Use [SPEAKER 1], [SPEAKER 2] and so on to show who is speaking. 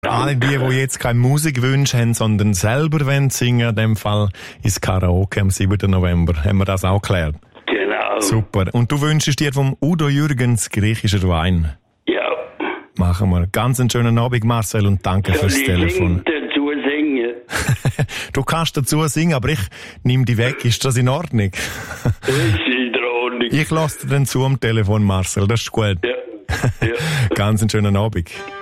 [SPEAKER 1] Alle die jetzt keine Musikwünsche haben, sondern selber singen, in dem Fall ins Karaoke am 7. November. Haben wir das auch geklärt?
[SPEAKER 2] Genau.
[SPEAKER 1] Super. Und du wünschst dir vom Udo Jürgens griechischer Wein?
[SPEAKER 2] Ja.
[SPEAKER 1] Machen wir. Ganz einen schönen Abend, Marcel, und danke fürs Telefon.
[SPEAKER 2] Dazu singen.
[SPEAKER 1] Du kannst dazu singen, aber ich nehme dich weg. Ist das in Ordnung?
[SPEAKER 2] Das ist in Ordnung.
[SPEAKER 1] Ich lasse dir dann zu am Telefon, Marcel. Das ist gut.
[SPEAKER 2] Ja.
[SPEAKER 1] Ganz einen schönen Abend.